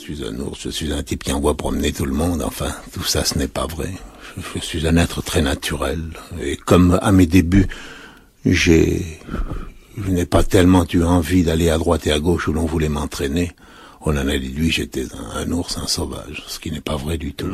suis un ours, je suis un type qui envoie promener tout le monde, enfin, tout ça ce n'est pas vrai. Je suis un être très naturel, et comme à mes débuts, je n'ai pas tellement eu envie d'aller à droite et à gauche où l'on voulait m'entraîner, on en a déduit j'étais un ours, un sauvage, ce qui n'est pas vrai du tout.